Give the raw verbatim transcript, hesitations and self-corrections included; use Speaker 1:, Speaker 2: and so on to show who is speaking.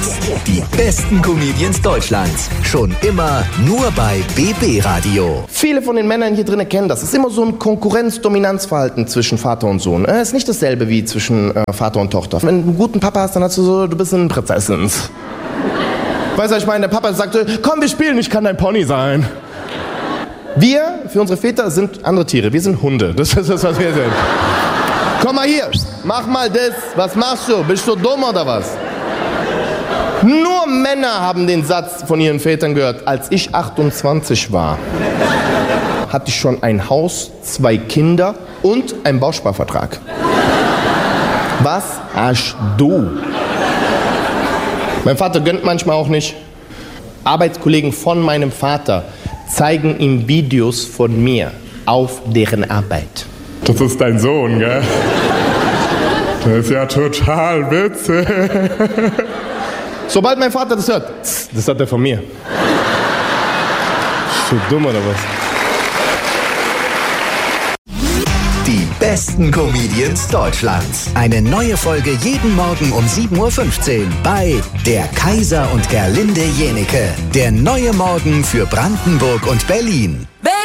Speaker 1: jetzt. Die besten Comedians Deutschlands. Schon immer nur bei B B Radio.
Speaker 2: Viele von den Männern hier drinnen kennen das. Es ist immer so ein Konkurrenz-Dominanz-Verhalten zwischen Vater und Sohn. Es ist nicht dasselbe wie zwischen äh, Vater und Tochter. Wenn du einen guten Papa hast, dann hast du so, du bist ein Prinzessins. Weißt du, was ich meine? Der Papa sagte, komm, wir spielen, ich kann dein Pony sein. Wir, für unsere Väter, sind andere Tiere. Wir sind Hunde. Das ist das, was wir sind. Komm mal hier, mach mal das. Was machst du? Bist du dumm oder was? Nur Männer haben den Satz von ihren Vätern gehört. Als ich achtundzwanzig war, hatte ich schon ein Haus, zwei Kinder und einen Bausparvertrag. Was hast du? Mein Vater gönnt manchmal auch nicht. Arbeitskollegen von meinem Vater zeigen ihm Videos von mir auf deren Arbeit.
Speaker 3: Das ist dein Sohn, gell? Das ist ja total witzig.
Speaker 2: Sobald mein Vater das hört, das hat er von mir. Bist du dumm oder was?
Speaker 1: Die besten Comedians Deutschlands. Eine neue Folge jeden Morgen um sieben Uhr fünfzehn bei Der Kaiser und Gerlinde Jenike. Der neue Morgen für Brandenburg und Berlin.